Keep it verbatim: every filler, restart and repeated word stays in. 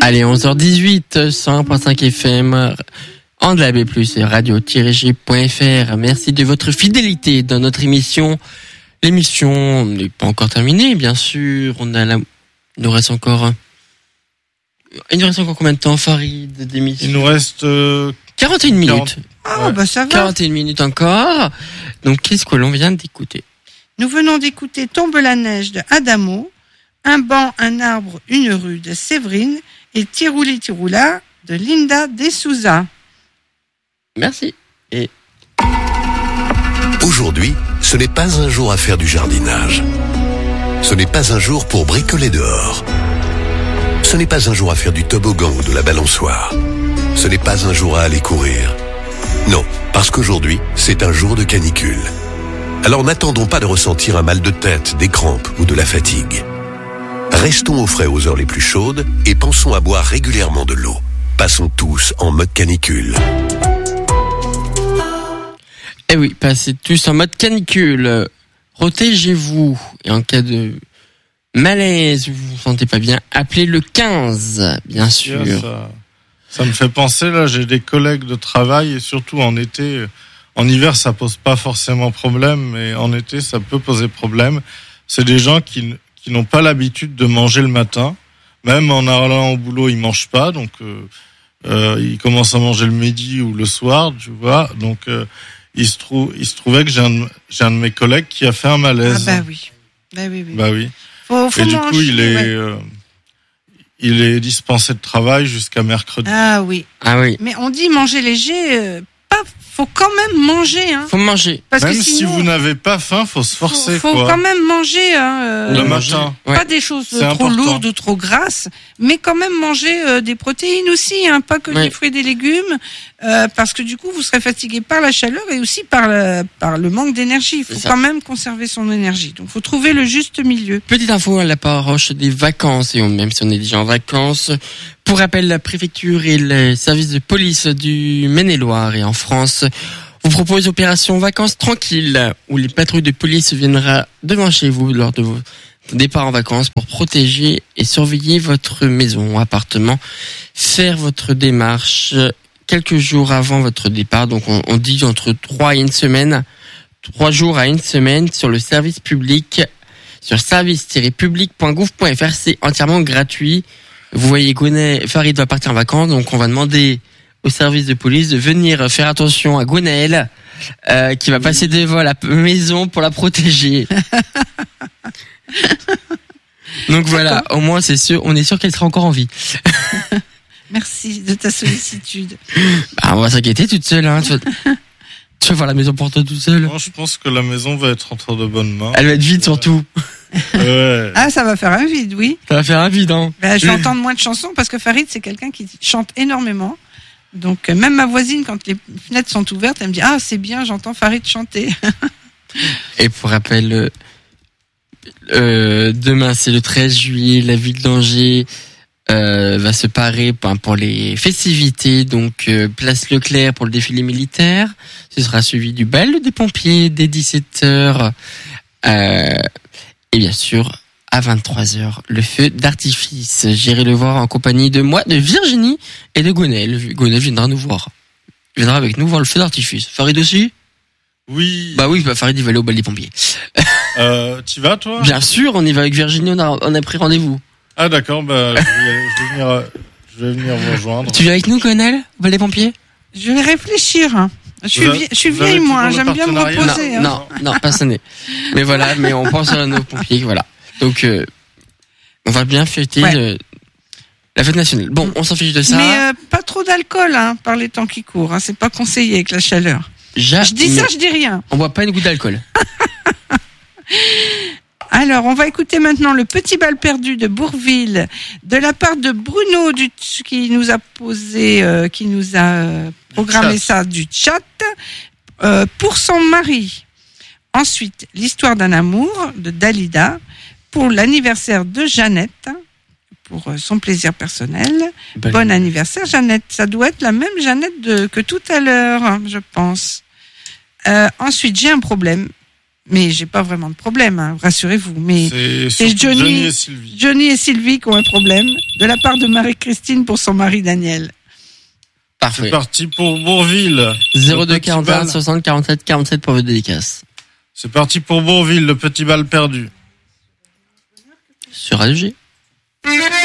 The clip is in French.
Allez, onze heures dix-huit, cent un virgule cinq F M, en D A B plus, et radio tiret g point f r. Merci de votre fidélité dans notre émission. L'émission n'est pas encore terminée, bien sûr. On a la... Il nous reste encore... Il nous reste encore combien de temps, Farid, d'émission? Il nous reste... Euh... quarante et une minutes. quarante Ah, ouais. bah ça va. quarante et une minutes encore. Donc, qu'est-ce que l'on vient d'écouter? Nous venons d'écouter Tombe la neige de Adamo, Un banc, un arbre, une rue de Séverine et Tirouli Tiroula de Linda De Souza. Merci. Et aujourd'hui, ce n'est pas un jour à faire du jardinage. Ce n'est pas un jour pour bricoler dehors. Ce n'est pas un jour à faire du toboggan ou de la balançoire. Ce n'est pas un jour à aller courir. Non, parce qu'aujourd'hui, c'est un jour de canicule. Alors n'attendons pas de ressentir un mal de tête, des crampes ou de la fatigue. Restons au frais aux heures les plus chaudes et pensons à boire régulièrement de l'eau. Passons tous en mode canicule. Eh oui, passez tous en mode canicule. Protégez-vous. Et en cas de malaise, vous vous sentez pas bien, appelez le quinze, bien sûr. Yeah, ça, ça me fait penser, là, j'ai des collègues de travail, et surtout en été, en hiver, ça pose pas forcément problème, mais en été, ça peut poser problème. C'est des gens qui, qui n'ont pas l'habitude de manger le matin. Même en allant au boulot, ils mangent pas, donc euh, euh, ils commencent à manger le midi ou le soir, tu vois. Donc, euh, il se trouve, il se trouvait que j'ai un, j'ai un de mes collègues qui a fait un malaise. Ah bah oui, bah oui, oui. Bah oui. Faut, faut et du manger, coup, il est, ouais. euh, il est dispensé de travail jusqu'à mercredi. Ah oui. Ah oui. Mais on dit manger léger, euh, pas, faut quand même manger, hein. Faut manger. Parce Même que sinon, si vous n'avez pas faim, faut se forcer, faut, faut quoi. quand même manger, hein. Euh, Le matin. Ouais. Pas des choses C'est trop important. lourdes ou trop grasses, mais quand même manger euh, des protéines aussi, hein, pas que Ouais. des fruits et des légumes, euh, parce que du coup vous serez fatigué par la chaleur et aussi par le, par le manque d'énergie. Il faut C'est ça. quand même conserver son énergie. Donc faut trouver le juste milieu. Petite info à l'approche des vacances, et on, même si on est déjà en vacances. Pour rappel, la préfecture et le service de police du Maine-et-Loire et en France vous proposent opération vacances tranquilles, où les patrouilles de police viendront devant chez vous lors de vos départs en vacances pour protéger et surveiller votre maison ou appartement, faire votre démarche quelques jours avant votre départ. Donc on, on dit entre trois et une semaine, trois jours à une semaine sur le service public, sur service tiret public point gouv point f r. C'est entièrement gratuit. Vous voyez, Gwenaël, Farid va partir en vacances, donc on va demander au service de police de venir faire attention à Gwenaël, euh, qui va passer devant la maison pour la protéger. Donc voilà, au moins c'est sûr, on est sûr qu'elle sera encore en vie. Merci de ta sollicitude. Bah, on va s'inquiéter toute seule, hein. Tu vas, tu vas voir la maison pour toi toute seule. Moi, je pense que la maison va être entre de bonnes mains. Elle va être vide surtout. Ouais. Ah, ça va faire un vide, oui. Ça va faire un vide, hein. Ben, je vais entendre moins de chansons parce que Farid, c'est quelqu'un qui chante énormément. Donc, euh, même ma voisine, quand les fenêtres sont ouvertes, elle me dit « Ah, c'est bien, j'entends Farid chanter. » Et pour rappel, euh, euh, demain c'est le treize juillet, la ville d'Angers euh, va se parer pour, pour les festivités, donc euh, place Leclerc pour le défilé militaire. Ce sera suivi du bal des pompiers dès dix-sept heures. Euh, et bien sûr, à vingt-trois heures, le feu d'artifice. J'irai le voir en compagnie de moi, de Virginie et de Gwenaël. Gwenaël viendra nous voir. Il viendra avec nous voir le feu d'artifice. Farid aussi? Oui. Bah oui, bah Farid il va aller au bal des pompiers. Euh, t'y vas, toi? Bien sûr, on y va avec Virginie, on a, on a pris rendez-vous. Ah, d'accord, bah, je vais, je vais venir, euh, je vais venir vous rejoindre. Tu viens avec nous, Gwenaël, au bal des pompiers? Je vais réfléchir. hein. Je suis, Vous avez- vie- je suis vous avez vieille, moi. toujours le J'aime bien me partenariat? reposer. hein. Non, non, pas sonné. Mais voilà, mais on pense à nos pompiers, voilà. Donc, euh, on va bien fêter Ouais. le- la fête nationale. Bon, on s'en fiche de ça. Mais euh, pas trop d'alcool hein, par les temps qui courent. Hein. C'est pas conseillé avec la chaleur. Ja- Je dis ça, je dis rien. On boit pas une goutte d'alcool. Alors, on va écouter maintenant le petit bal perdu de Bourville de la part de Bruno du, qui nous a posé, euh, qui nous a euh, programmé chat. ça du chat euh, pour son mari. Ensuite, l'histoire d'un amour de Dalida pour l'anniversaire de Jeannette pour euh, son plaisir personnel. Belle- Bon anniversaire, Jeannette. Ça doit être la même Jeannette de, que tout à l'heure, hein, je pense. Euh, ensuite, j'ai un problème. Mais j'ai pas vraiment de problème, hein, rassurez-vous. Mais C'est c'est surtout Johnny, Johnny et Sylvie. Johnny et Sylvie qui ont un problème, de la part de Marie-Christine pour son mari Daniel. C'est Parfait. parti pour Bourville. zéro deux Le petit quarante et un bal. soixante quarante-sept quarante-sept pour vos dédicaces. C'est parti pour Bourville, le petit bal perdu. Sur A E G.